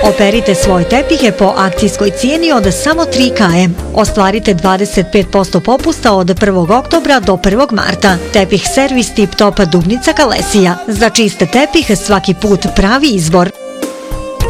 Operite svoje tepihe po akcijskoj cijeni od samo 3 km. Ostvarite 25% popusta od 1. oktobra do 1. marta. Tepih servis Tip Top Dubnica Kalesija. Za čiste tepih svaki put pravi izbor.